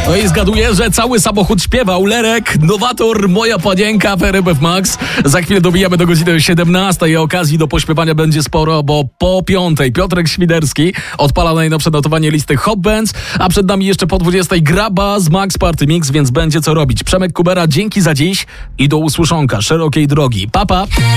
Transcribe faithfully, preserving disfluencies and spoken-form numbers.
No i zgaduję, że cały samochód śpiewał. Lerek, Nowator, Moja Panienka w R M F Max. Za chwilę dobijamy do godziny siedemnastej. Okazji do pośpiewania będzie sporo, bo po piątej Piotrek Świderski odpala najnowsze notowanie listy Hot Bands, a przed nami jeszcze po dwudziestej Graba z Max Party Mix, więc będzie co robić. Przemek Kubera, dzięki za dziś i do usłyszonka. Szerokiej drogi. Pa, pa.